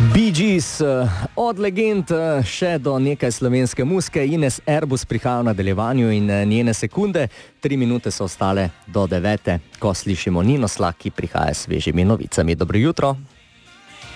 Bee Gees, od legend še do nekaj slovenske muzike. Ines Erbus prihaja v nadaljevanju in njene sekunde, 3 minute so ostale do 9, ko slišimo Nino Slak, ki prihaja s svežimi novicami. Dobro jutro.